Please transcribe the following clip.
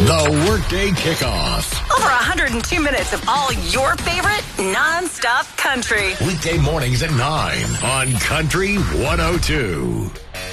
The Workday Kickoff. Over 102 minutes of all your favorite non-stop country. Weekday mornings at 9 on Country 102.